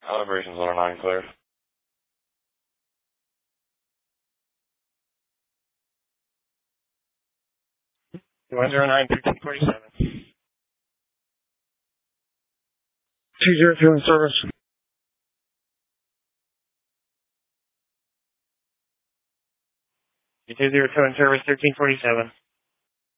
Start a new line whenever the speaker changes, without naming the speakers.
Operations 109 clear. 109 1347. 202 in service. 202 in service 1347.